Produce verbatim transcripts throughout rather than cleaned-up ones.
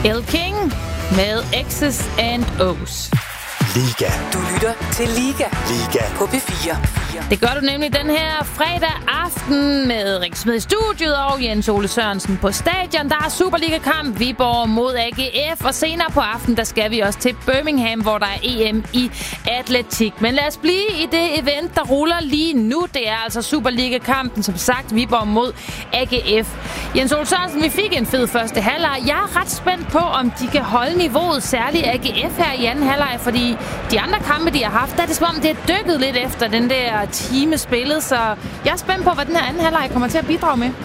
El King med X's and O's. Liga. Du lytter til Liga. Liga. På P fire. Det gør du nemlig den her fredag aften med Rikke Smed i studiet og Jens Ole Sørensen på stadion. Der er Superliga-kamp Viborg mod A G F, og senere på aftenen der skal vi også til Birmingham, hvor der er E M i atletik. Men lad os blive i det event, der ruller lige nu. Det er altså Superliga-kampen, som sagt, Viborg mod A G F. Jens Ole Sørensen, vi fik en fed første halvleg. Jeg er ret spændt på, om de kan holde niveauet, særligt A G F her i anden halvleg, fordi de andre kampe, de har haft, der er det som om, det er dykket lidt efter den der time spillet, så jeg er spændt på, hvad den her anden halvleg kommer til at bidrage med.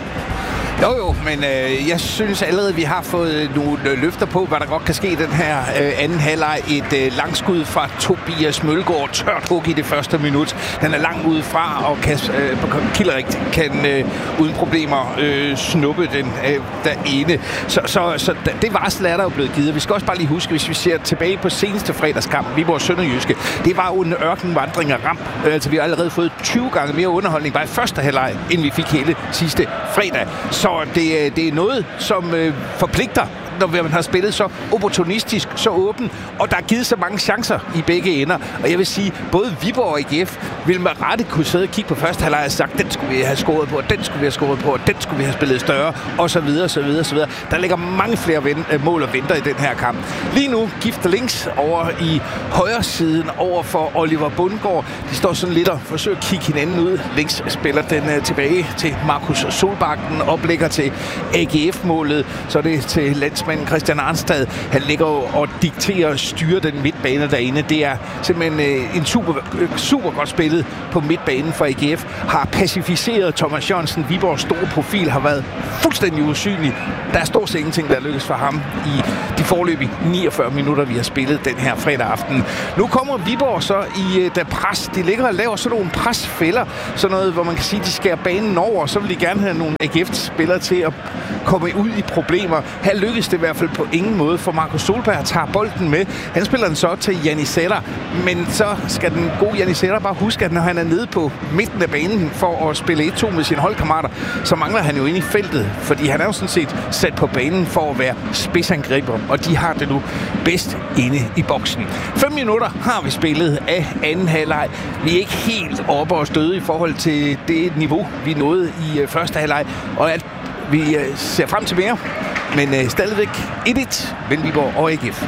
Jo jo, men øh, jeg synes allerede, vi har fået nogle øh, løfter på, hvad der godt kan ske i den her øh, anden halvleg. Et øh, langskud fra Tobias Mølgaard, tørt hug i det første minut. Den er langt udefra, og kan, øh, Kilderik kan øh, uden problemer øh, snuppe den øh, derinde. Så, så, så det varsel er der jo blevet givet. Vi skal også bare lige huske, hvis vi ser tilbage på seneste fredagskamp, Viborg Sønderjyske, det var jo en ørkenvandring af ramp. Altså, vi har allerede fået tyve gange mere underholdning bare i første halvleg, end vi fik hele sidste fredag. Så det, det er noget, som øh, forpligter, når man har spillet så opportunistisk, så åben, og der er givet så mange chancer i begge ender. Og jeg vil sige, både Viborg og A G F vil med rette kunne sidde og kigge på første halvleg og sagt, den skulle vi have scoret på, og den skulle vi have scoret på, og den skulle vi have spillet større, og så videre, så videre, så videre. Der ligger mange flere ven- mål og venter i den her kamp. Lige nu gifter links over i højre siden over for Oliver Bundgaard. De står sådan lidt og forsøger at kigge hinanden ud. Links spiller den uh, tilbage til Markus Solbakken, oplægger til A G F-målet, så er det til landsmanden Christian Arnstad. Han ligger og dikterer og styrer den midtbane derinde. Det er simpelthen uh, en super, uh, super godt spillet på midtbanen for A G F. Har pacificeret Thomas Jørgensen. Viborgs store profil har været fuldstændig usynlig. Der er stort set ingenting, der lykkes for ham i de forløbige niogfyrre minutter, vi har spillet den her fredag aften. Nu kommer Viborg så i uh, der pres. De ligger og laver sådan nogle presfælder. Sådan noget, hvor man kan sige, at de skærer banen over. Så vil de gerne have nogle A G F-spillere til at komme ud i problemer. Her lykkes det i hvert fald på ingen måde, for Markus Solberg tager bolden med. Han spiller den så til Janni Sætter, men så skal den gode Janni Sætter bare huske, at når han er nede på midten af banen for at spille et to med sine holdkammerater, så mangler han jo inde i feltet, fordi han er jo sådan set sat på banen for at være spidsangriber, og de har det nu bedst inde i boksen. Fem minutter har vi spillet af anden halvleg. Vi er ikke helt oppe og støde i forhold til det niveau, vi nåede i uh, første halvleg, og at vi uh, ser frem til mere, men uh, stadigvæk et et mellem Viborg og A G F.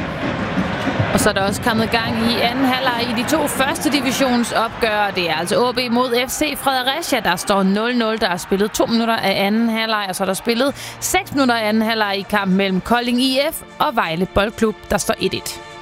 Og så er der også kommet gang i anden halvleg i de to første divisionsopgør. Det er altså A B mod F C Fredericia. Der står nul nul. Der er spillet to minutter af anden halvleg, og så er der spillet seks minutter af anden halvleg i kampen mellem Kolding I F og Vejle Boldklub. Der står et et.